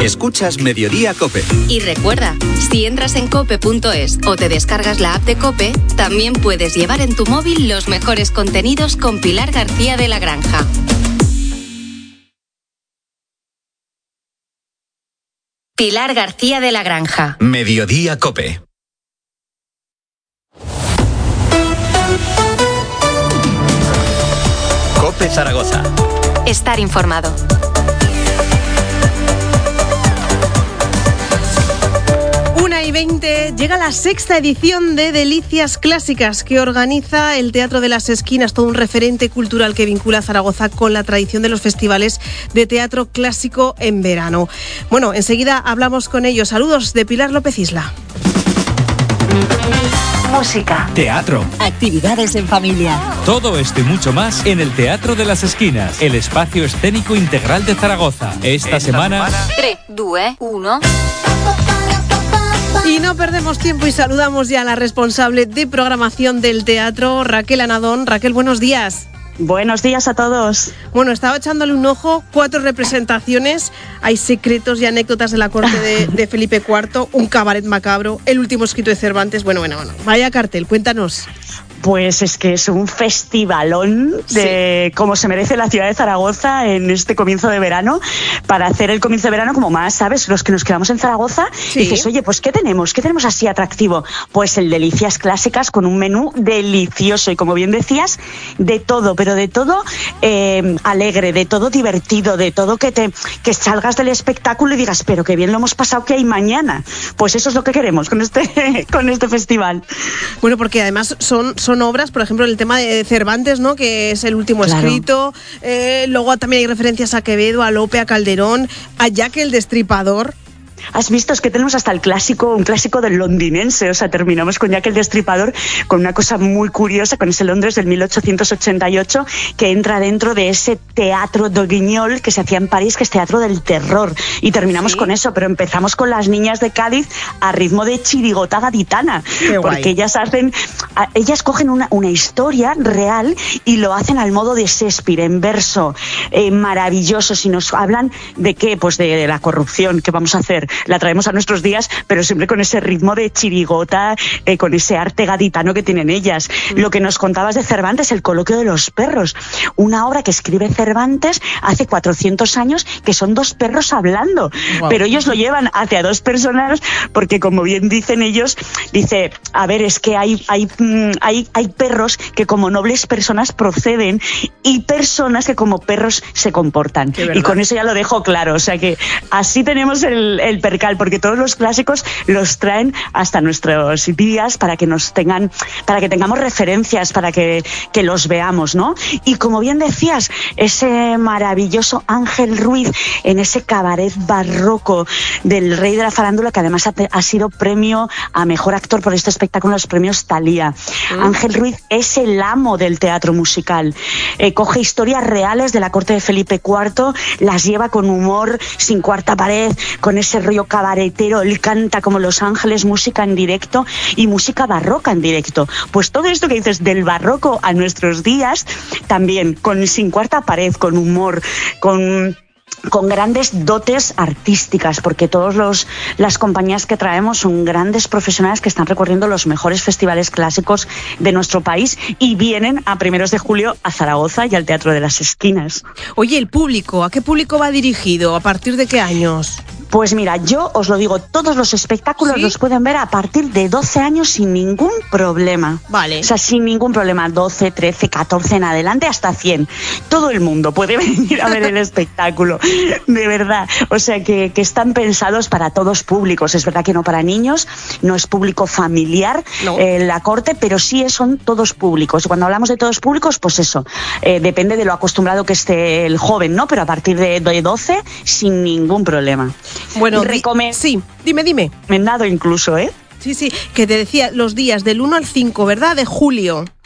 Escuchas Mediodía COPE. Y recuerda, si entras en cope.es o te descargas la app de COPE, también puedes llevar en tu móvil los mejores contenidos con Pilar García de la Granja. Pilar García de la Granja. Mediodía COPE. COPE Zaragoza. Estar informado. Y 20 llega la 6ª edición de Delicias Clásicas que organiza el Teatro de las Esquinas, todo un referente cultural que vincula a Zaragoza con la tradición de los festivales de teatro clásico en verano. Bueno, enseguida hablamos con ellos. Saludos de Pilar López Isla. Música, teatro, actividades en familia. Todo esto y mucho más en el Teatro de las Esquinas, el espacio escénico integral de Zaragoza. Esta semana... 3, 2, 1... Y no perdemos tiempo y saludamos ya a la responsable de programación del teatro, Raquel Anadón. Raquel, buenos días. Buenos días a todos. Bueno, estaba echándole un ojo, 4 representaciones, hay secretos y anécdotas de la corte de Felipe IV, un cabaret macabro, el último escrito de Cervantes, bueno, vaya cartel, cuéntanos. Pues es que es un festivalón de como se merece la ciudad de Zaragoza en este comienzo de verano, para hacer el comienzo de verano como más, ¿sabes? Los que nos quedamos en Zaragoza, dices, oye, pues ¿qué tenemos? ¿Qué tenemos así atractivo? Pues el Delicias Clásicas con un menú delicioso y, como bien decías, de todo, pero de todo alegre, de todo divertido, de todo que salgas del espectáculo y digas, pero qué bien lo hemos pasado, que hay mañana. Pues eso es lo que queremos con este festival. Bueno, porque además son obras, por ejemplo, el tema de Cervantes, ¿no?, que es el último escrito. Luego también hay referencias a Quevedo, a Lope, a Calderón, a Jack el Destripador. ¿Has visto? Es que tenemos hasta un clásico del londinense, o sea, terminamos con Jack el Destripador, con una cosa muy curiosa, con ese Londres del 1888, que entra dentro de ese teatro de Guignol que se hacía en París, que es teatro del terror, y terminamos con eso, pero empezamos con las niñas de Cádiz a ritmo de chirigota gaditana, porque ellas cogen una historia real y lo hacen al modo de Shakespeare, en verso, maravilloso. Si nos hablan de qué, pues de la corrupción, ¿qué vamos a hacer? La traemos a nuestros días, pero siempre con ese ritmo de chirigota, con ese arte gaditano que tienen ellas. Lo que nos contabas de Cervantes, el coloquio de los perros, una obra que escribe Cervantes hace 400 años, que son 2 perros hablando, pero ellos lo llevan hacia 2 personas, porque, como bien dicen ellos, dice, a ver, es que hay perros que como nobles personas proceden y personas que como perros se comportan, y con eso ya lo dejo claro. O sea que así tenemos el percal, porque todos los clásicos los traen hasta nuestros días para que tengamos referencias, para que los veamos, ¿no? Y como bien decías, ese maravilloso Ángel Ruiz en ese cabaret barroco del rey de la farándula, que además ha sido premio a mejor actor por este espectáculo en los premios Thalía. Ángel Ruiz es el amo del teatro musical, coge historias reales de la corte de Felipe IV, las lleva con humor, sin cuarta pared, con ese rollo cabaretero. Él canta como Los Ángeles, música en directo y música barroca en directo. Pues todo esto que dices del barroco a nuestros días, también sin cuarta pared, con humor, con grandes dotes artísticas, porque todas las compañías que traemos son grandes profesionales que están recorriendo los mejores festivales clásicos de nuestro país y vienen a 1 de julio a Zaragoza y al Teatro de las Esquinas. Oye, el público, ¿a qué público va dirigido? ¿A partir de qué años? Pues mira, yo os lo digo, todos los espectáculos los pueden ver a partir de 12 años sin ningún problema. Vale. O sea, sin ningún problema, 12, 13, 14 en adelante, hasta 100. Todo el mundo puede venir a ver el espectáculo, de verdad. O sea, que están pensados para todos públicos. Es verdad que no para niños, no es público familiar, la corte, pero sí son todos públicos. Cuando hablamos de todos públicos, pues eso, depende de lo acostumbrado que esté el joven, ¿no? Pero a partir de 12, sin ningún problema. Bueno, sí, dime. Recomendado incluso, ¿eh? Sí, que te decía, los días del 1 al 5, ¿verdad?, de julio.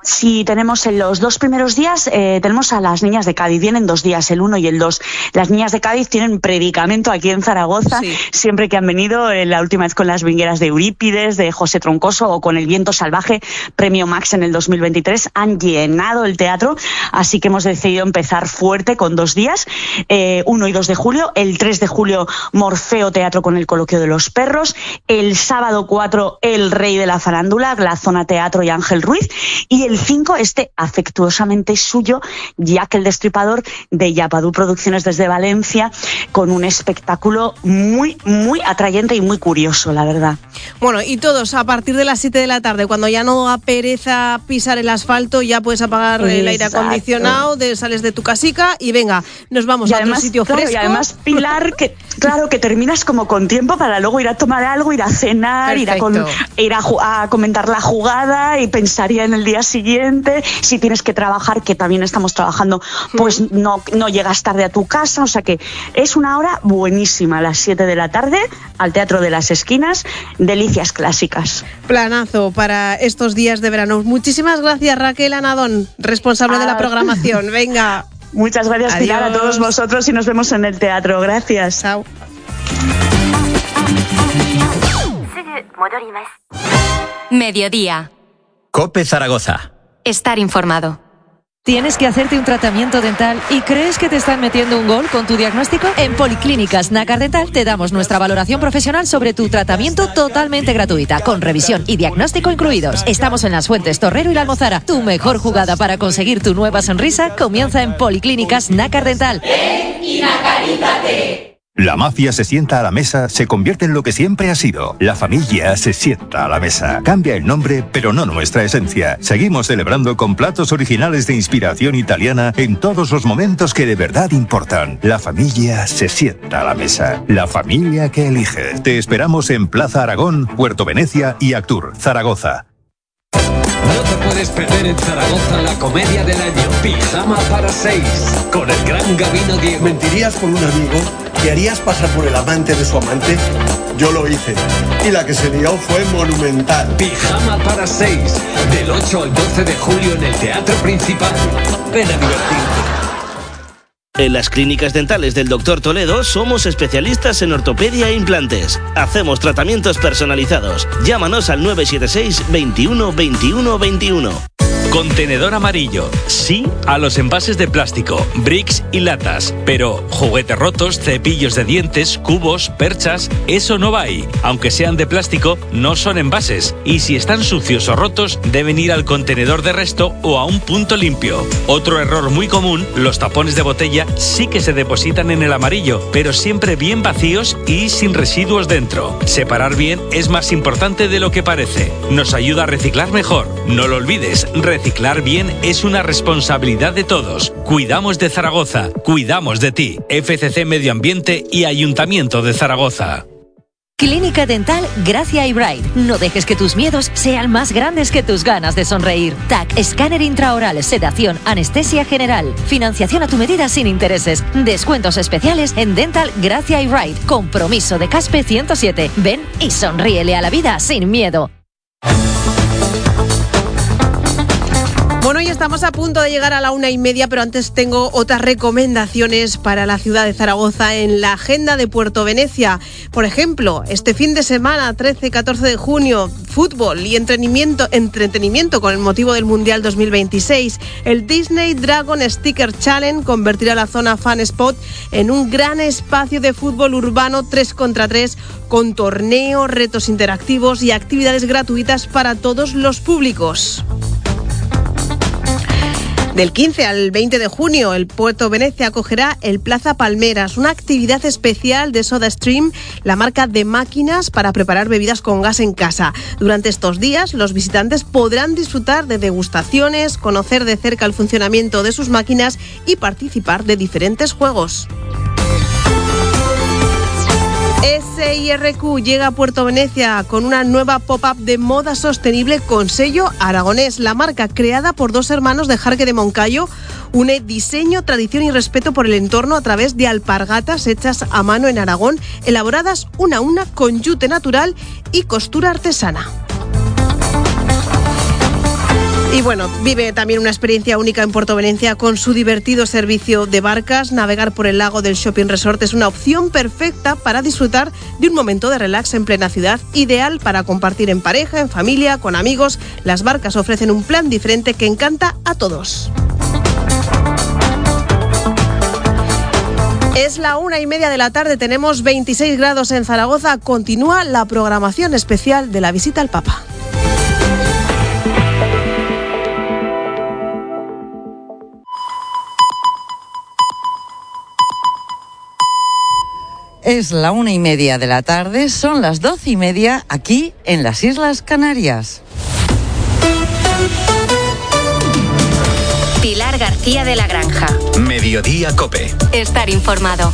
Sí, tenemos en los 2 primeros días, tenemos a las niñas de Cádiz, vienen 2 días, el 1 y el 2. Las niñas de Cádiz tienen predicamento aquí en Zaragoza, sí. Siempre que han venido, la última vez con las vingueras de Eurípides, de José Troncoso o con el Viento Salvaje, Premio Max en el 2023, han llenado el teatro, así que hemos decidido empezar fuerte con 2 días, 1 y 2 de julio, el 3 de julio Morfeo Teatro con el Coloquio de los Perros, el sábado 4 El Rey de la Farándula, la Zona Teatro y Ángel Ruiz, y el 5 afectuosamente suyo, Jack el Destripador, de Yapadú Producciones desde Valencia, con un espectáculo muy, muy atrayente y muy curioso, la verdad. Bueno, y todos a partir de las 7 de la tarde, cuando ya no apereza pisar el asfalto, ya puedes apagar el aire acondicionado, sales de tu casica y venga, nos vamos a otro sitio fresco. Y además, Pilar, que terminas como con tiempo para luego ir a tomar algo, ir a cenar, ir a comentar la jugada y pensar ya en el día siguiente. Si tienes que trabajar, que también estamos trabajando, pues no llegas tarde a tu casa. O sea que es una hora buenísima, a las 7 de la tarde, al Teatro de las Esquinas, delicias clásicas. Planazo para estos días de verano. Muchísimas gracias, Raquel Anadón, responsable de la programación. Venga. Muchas gracias, Pilar, a todos vosotros y nos vemos en el teatro. Gracias. Chao. Mediodía. COPE Zaragoza. Estar informado. ¿Tienes que hacerte un tratamiento dental y crees que te están metiendo un gol con tu diagnóstico? En Policlínicas Nácar Dental te damos nuestra valoración profesional sobre tu tratamiento totalmente gratuita, con revisión y diagnóstico incluidos. Estamos en Las Fuentes, Torrero y La Almozara. Tu mejor jugada para conseguir tu nueva sonrisa comienza en Policlínicas Nácar Dental. ¡Ven y nacarízate! La mafia se sienta a la mesa, se convierte en lo que siempre ha sido. La familia se sienta a la mesa. Cambia el nombre, pero no nuestra esencia. Seguimos celebrando con platos originales de inspiración italiana en todos los momentos que de verdad importan. La familia se sienta a la mesa. La familia que elige. Te esperamos en Plaza Aragón, Puerto Venecia y Actur, Zaragoza. No te puedes perder en Zaragoza la comedia del año, Pijama para 6, con el gran Gabino Diego. ¿Mentirías por un amigo? ¿Te harías pasar por el amante de su amante? Yo lo hice. Y la que se lió fue monumental. Pijama para 6, del 8 al 12 de julio en el Teatro Principal. Ven a divertirte. En las clínicas dentales del Dr. Toledo somos especialistas en ortopedia e implantes. Hacemos tratamientos personalizados. Llámanos al 976 21 21 21. Contenedor amarillo. Sí a los envases de plástico, bricks y latas. Pero juguetes rotos, cepillos de dientes, cubos, perchas, eso no va ahí. Aunque sean de plástico, no son envases. Y si están sucios o rotos, deben ir al contenedor de resto o a un punto limpio. Otro error muy común, los tapones de botella sí que se depositan en el amarillo, pero siempre bien vacíos y sin residuos dentro. Separar bien es más importante de lo que parece. Nos ayuda a reciclar mejor. No lo olvides, reciclar bien es una responsabilidad de todos. Cuidamos de Zaragoza, cuidamos de ti. FCC Medio Ambiente y Ayuntamiento de Zaragoza. Clínica Dental Gracia y Bright. No dejes que tus miedos sean más grandes que tus ganas de sonreír. TAC, escáner intraoral, sedación, anestesia general. Financiación a tu medida sin intereses. Descuentos especiales en Dental Gracia y Bright. Compromiso de Caspe 107. Ven y sonríele a la vida sin miedo. Bueno, y estamos a punto de llegar a la 1:30, pero antes tengo otras recomendaciones para la ciudad de Zaragoza en la agenda de Puerto Venecia. Por ejemplo, este fin de semana, 13-14 de junio, fútbol y entretenimiento con el motivo del Mundial 2026. El Disney Dragon Sticker Challenge convertirá la zona Fan Spot en un gran espacio de fútbol urbano 3 contra 3 con torneos, retos interactivos y actividades gratuitas para todos los públicos. Del 15 al 20 de junio, el Puerto Venecia acogerá el Plaza Palmeras, una actividad especial de SodaStream, la marca de máquinas para preparar bebidas con gas en casa. Durante estos días, los visitantes podrán disfrutar de degustaciones, conocer de cerca el funcionamiento de sus máquinas y participar de diferentes juegos. SIRQ llega a Puerto Venecia con una nueva pop-up de moda sostenible con sello aragonés. La marca, creada por 2 hermanos de Jarque de Moncayo, une diseño, tradición y respeto por el entorno a través de alpargatas hechas a mano en Aragón, elaboradas una a una con yute natural y costura artesana. Y bueno, vive también una experiencia única en Puerto Venecia con su divertido servicio de barcas. Navegar por el lago del Shopping Resort es una opción perfecta para disfrutar de un momento de relax en plena ciudad, ideal para compartir en pareja, en familia, con amigos. Las barcas ofrecen un plan diferente que encanta a todos. Es la 1:30 de la tarde, tenemos 26 grados en Zaragoza. Continúa la programación especial de la visita al Papa. Es la 1:30 de la tarde, son las 12:30 aquí en las Islas Canarias. Pilar García de la Granja. Mediodía COPE. Estar informado.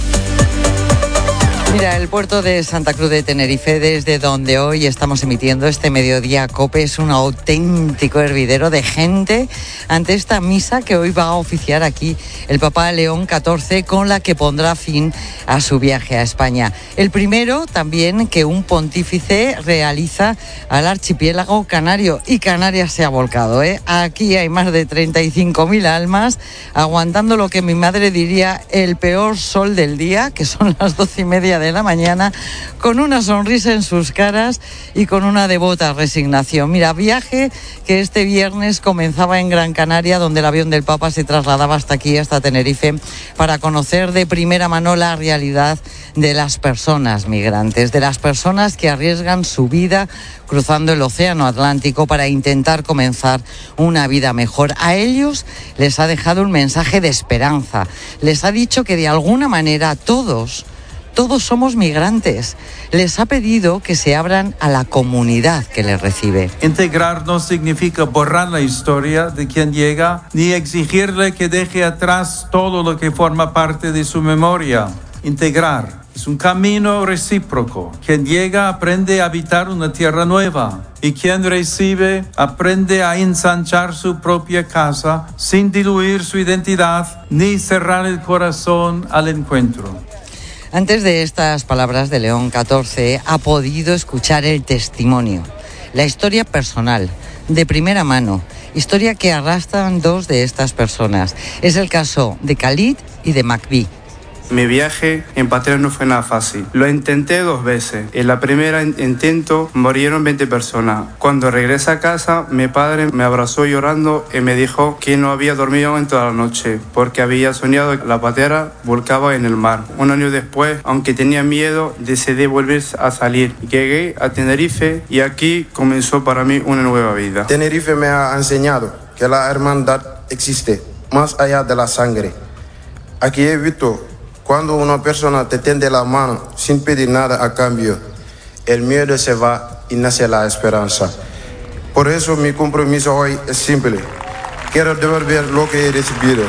Mira, el puerto de Santa Cruz de Tenerife, desde donde hoy estamos emitiendo este Mediodía COPE, es un auténtico hervidero de gente ante esta misa que hoy va a oficiar aquí el Papa León XIV, con la que pondrá fin a su viaje a España. El primero también que un pontífice realiza al archipiélago canario, y Canarias se ha volcado, ¿eh? Aquí hay más de 35.000 almas aguantando lo que mi madre diría el peor sol del día, que son las 12:30 de la mañana, con una sonrisa en sus caras y con una devota resignación. Mira, viaje que este viernes comenzaba en Gran Canaria, donde el avión del Papa se trasladaba hasta aquí, hasta Tenerife, para conocer de primera mano la realidad de las personas migrantes, de las personas que arriesgan su vida cruzando el océano Atlántico para intentar comenzar una vida mejor. A ellos les ha dejado un mensaje de esperanza. Les ha dicho que de alguna manera todos somos migrantes. Les ha pedido que se abran a la comunidad que les recibe. Integrar no significa borrar la historia de quien llega, ni exigirle que deje atrás todo lo que forma parte de su memoria. Integrar es un camino recíproco. Quien llega aprende a habitar una tierra nueva, y quien recibe aprende a ensanchar su propia casa sin diluir su identidad ni cerrar el corazón al encuentro. Antes de estas palabras de León XIV ha podido escuchar el testimonio, la historia personal, de primera mano, historia que arrastran dos de estas personas. Es el caso de Khalid y de Macbí. Mi viaje en patria no fue nada fácil. Lo intenté 2 veces. En la primera intento murieron 20 personas. Cuando regresé a casa, mi padre me abrazó llorando y me dijo que no había dormido en toda la noche porque había soñado que la patera volcaba en el mar. 1 año después, aunque tenía miedo, decidí volver a salir. Llegué a Tenerife y aquí comenzó para mí una nueva vida. Tenerife me ha enseñado que la hermandad existe más allá de la sangre. Aquí he visto cuando una persona te tiende la mano sin pedir nada a cambio, el miedo se va y nace la esperanza. Por eso mi compromiso hoy es simple. Quiero devolver lo que he recibido.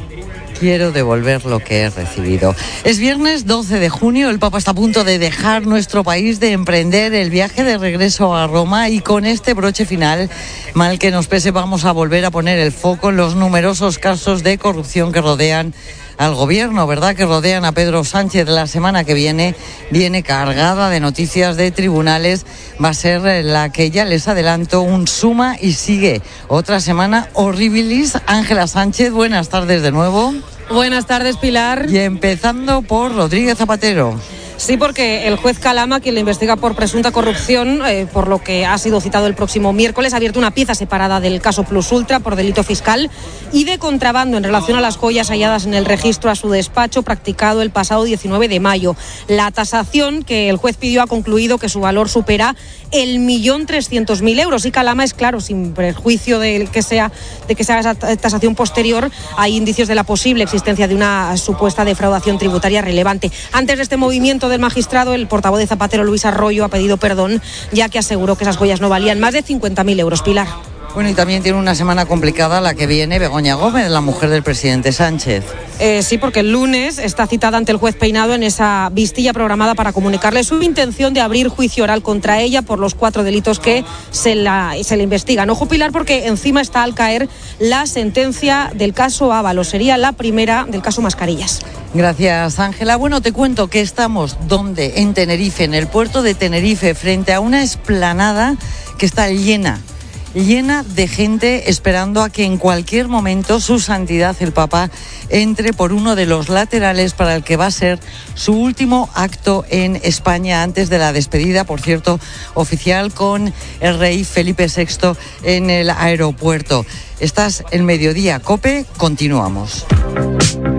Quiero devolver lo que he recibido. Es viernes 12 de junio, el Papa está a punto de dejar nuestro país, de emprender el viaje de regreso a Roma, y con este broche final, mal que nos pese, vamos a volver a poner el foco en los numerosos casos de corrupción que rodean al gobierno, ¿verdad? Que rodean a Pedro Sánchez. La semana que viene cargada de noticias de tribunales. Va a ser la que ya les adelanto, un suma y sigue. Otra semana horribilis. Ángela Sánchez, buenas tardes de nuevo. Buenas tardes, Pilar. Y empezando por Rodríguez Zapatero. Sí, porque el juez Calama, quien le investiga por presunta corrupción, por lo que ha sido citado el próximo miércoles, ha abierto una pieza separada del caso Plus Ultra por delito fiscal y de contrabando en relación a las joyas halladas en el registro a su despacho practicado el pasado 19 de mayo. La tasación que el juez pidió ha concluido que su valor supera el 1.300.000 euros, y Calama es claro, sin perjuicio de que se haga esa tasación posterior, hay indicios de la posible existencia de una supuesta defraudación tributaria relevante. Antes de este movimiento del magistrado, el portavoz de Zapatero, Luis Arroyo, ha pedido perdón, ya que aseguró que esas joyas no valían más de 50.000 euros, Pilar. Bueno, y también tiene una semana complicada la que viene Begoña Gómez, la mujer del presidente Sánchez. Sí, porque el lunes está citada ante el juez Peinado en esa vistilla programada para comunicarle su intención de abrir juicio oral contra ella por los 4 delitos que se le investigan. Ojo, Pilar, porque encima está al caer la sentencia del caso Ábalos. Sería la primera del caso Mascarillas. Gracias, Ángela. Bueno, te cuento que estamos, ¿dónde? En Tenerife, en el puerto de Tenerife, frente a una explanada que está llena llena de gente esperando a que en cualquier momento su santidad el Papa entre por uno de los laterales para el que va a ser su último acto en España antes de la despedida, por cierto, oficial con el rey Felipe VI en el aeropuerto. Estás en Mediodía Cope, continuamos.